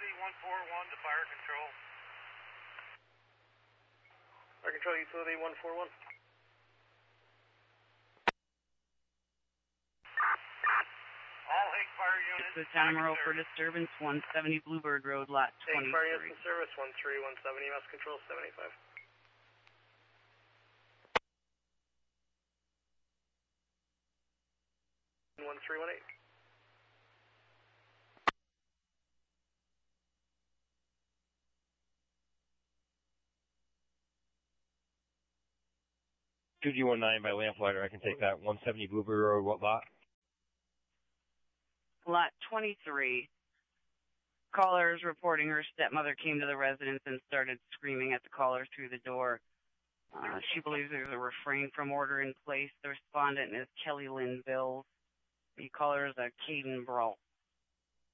utility 141 to fire control. Fire control utility 141. All Hake Fire units. It's the Tamaro for disturbance 170 Bluebird Road, lot 23. Hake Fire units in service 1317, EMS control 75. One 318. (2G19) by Lamplighter. I can take that. 170 Bluebird Road. What lot? Lot 23. Caller is reporting her stepmother came to the residence and started screaming at the caller through the door. She believes there's a refrain from order in place. The respondent is Kelly Lynn Bills. The caller is Caden Brault.